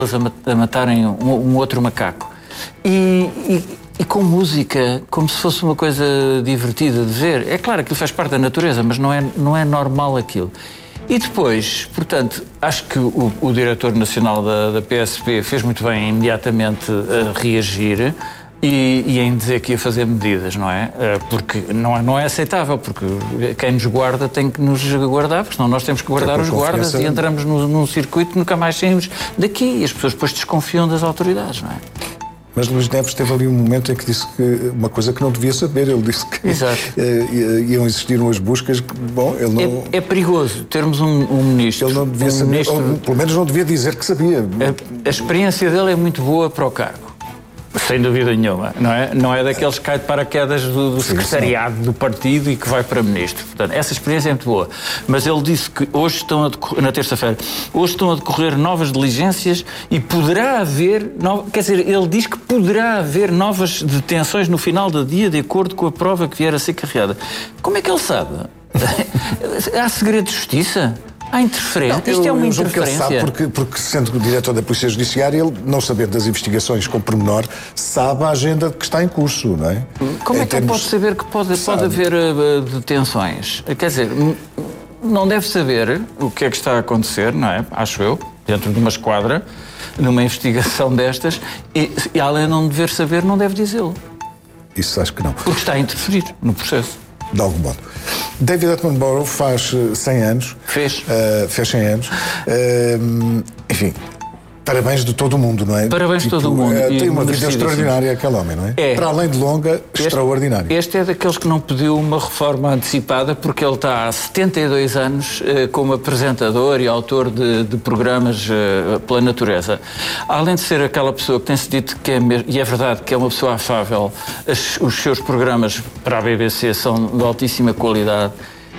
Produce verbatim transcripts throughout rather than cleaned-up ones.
a matarem um, um outro macaco. E, e, e com música, como se fosse uma coisa divertida de ver. É claro que aquilo faz parte da natureza, mas não é, não é normal aquilo. E depois, portanto, acho que o, o diretor nacional da, da P S P fez muito bem imediatamente a reagir e, e em dizer que ia fazer medidas, não é? Porque não é, não é aceitável, porque quem nos guarda tem que nos guardar, porque senão nós temos que guardar os guardas e entramos no, num circuito que nunca mais saímos daqui e as pessoas depois desconfiam das autoridades, não é? Mas Luís Neves teve ali um momento em que disse que uma coisa que não devia saber. Ele disse que uh, iam existir umas buscas que, bom, ele não... É, é perigoso termos um, um ministro... Ele não devia um saber, ministro, ou, pelo menos não devia dizer que sabia. A, a experiência dele é muito boa para o cargo. Sem dúvida nenhuma, não é? Não é daqueles que cai de paraquedas do, do secretariado do partido e que vai para ministro. Portanto, essa experiência é muito boa. Mas ele disse que hoje estão a decorrer, na terça-feira, hoje estão a decorrer novas diligências e poderá haver, no, quer dizer, ele diz que poderá haver novas detenções no final do dia de acordo com a prova que vier a ser carregada. Como é que ele sabe? Há segredo de justiça? Há interferência? Não, Isto eu, é uma eu interferência. Que ele sabe porque, porque, sendo diretor da Polícia Judiciária, ele, não sabendo das investigações com pormenor, sabe a agenda que está em curso, não é? Como em é que ele pode saber que pode, pode haver uh, detenções? Quer dizer, não deve saber o que é que está a acontecer, não é? Acho eu, dentro de uma esquadra, numa investigação destas, e, e além de não dever saber, não deve dizê-lo. Isso acho que não. Porque está a interferir no processo. De algum modo. David Attenborough faz cem anos. Fez. Uh, fez cem anos. Uh, enfim, parabéns de todo o mundo, não é? Parabéns tipo, de todo o mundo. Uh, tem uma vida extraordinária aquele homem, não é? É. Para além de longa, este, extraordinária. Este é daqueles que não pediu uma reforma antecipada porque ele está há setenta e dois anos uh, como apresentador e autor de, de programas uh, pela natureza. Além de ser aquela pessoa que tem-se dito que é, e é verdade, que é uma pessoa afável, as, os seus programas para a B B C são de altíssima qualidade.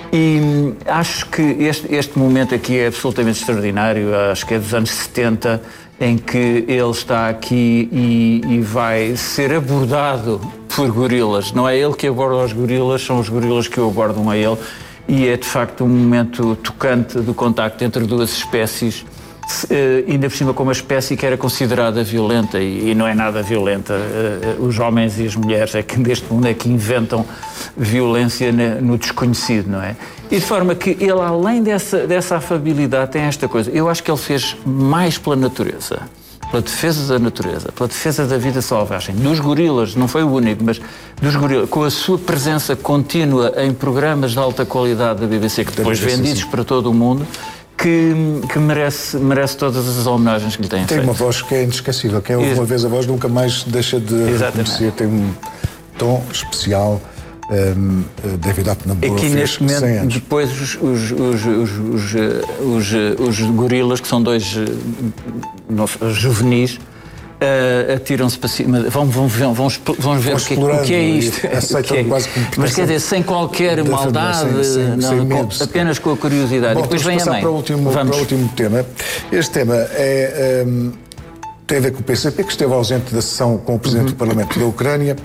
E acho que este, este momento aqui é absolutamente extraordinário, acho que é dos anos setenta, em que ele está aqui e, e vai ser abordado por gorilas. Não é ele que aborda os gorilas, são os gorilas que o abordam a ele. E é, de facto, um momento tocante do contacto entre duas espécies, Uh, ainda por cima com uma espécie que era considerada violenta e, e não é nada violenta. Uh, os homens e as mulheres é que neste mundo é que inventam violência ne, no desconhecido, não é? E de forma que ele, além dessa, dessa afabilidade, tem esta coisa. Eu acho que ele fez mais pela natureza, pela defesa da natureza, pela defesa da vida selvagem, dos gorilas, não foi o único, mas dos gorilas, com a sua presença contínua em programas de alta qualidade da B B C, que depois vendidos para todo o mundo, que, que merece, merece todas as homenagens que lhe têm feito. Tem uma voz que é inesquecível. Quem ouve uma vez a voz nunca mais deixa de reconhecer. Tem um tom especial. Um, David Attenborough aqui neste momento, depois os, os, os, os, os, os, os gorilas, que são dois não, juvenis, Uh, atiram-se para cima, vão, vão, vão, vão, vão ver o que, o que é isto. Aceitam é quase como mas quer dizer, sem qualquer maldade, sem, sem, não, sem medo, com, apenas com a curiosidade. Bom, e depois vem a mãe. Para o último, vamos. Para o último tema. Este tema é, um, tem a ver com o P C P, que esteve ausente da sessão com o Presidente uhum. do Parlamento da Ucrânia.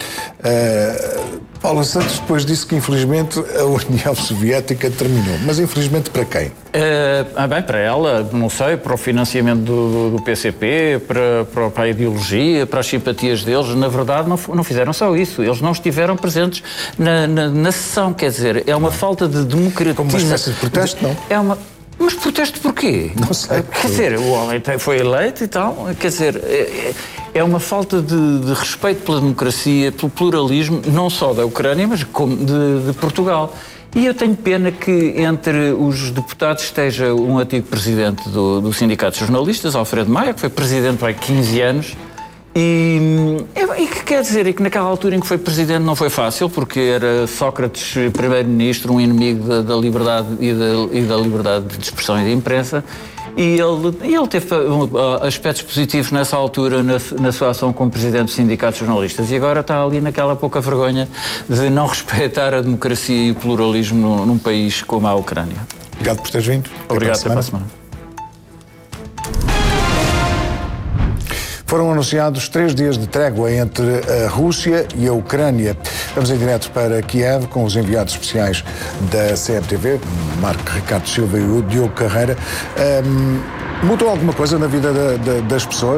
Uh, Paula Santos depois disse que, infelizmente, a União Soviética terminou. Mas, infelizmente, para quem? Uh, ah, bem, para ela, não sei, para o financiamento do, do, do P C P, para, para, para a ideologia, para as simpatias deles. Na verdade, não, não fizeram só isso. Eles não estiveram presentes na, na, na sessão. Quer dizer, é uma falta de democratismo. Como uma espécie de protesto, não? É uma... Mas protesto porquê? Não sei. Quer dizer, o homem foi eleito e tal. Quer dizer, é, é uma falta de, de respeito pela democracia, pelo pluralismo, não só da Ucrânia, mas como de, de Portugal. E eu tenho pena que entre os deputados esteja um antigo presidente do, do Sindicato de Jornalistas, Alfredo Maia, que foi presidente há quinze anos, e, e que quer dizer e que naquela altura em que foi presidente não foi fácil, porque era Sócrates primeiro-ministro, um inimigo da, da liberdade e da, e da liberdade de expressão e de imprensa, e ele, ele teve aspectos positivos nessa altura na, na sua ação como presidente do Sindicato de Jornalistas, e agora está ali naquela pouca vergonha de não respeitar a democracia e o pluralismo num, num país como a Ucrânia. Obrigado por teres vindo. Obrigado, até para a semana. Foram anunciados três dias de trégua entre a Rússia e a Ucrânia. Vamos em direto para Kiev com os enviados especiais da C M T V, Marco Ricardo Silva e o Diogo Carreira. Um, Mudou alguma coisa na vida da, da, das pessoas?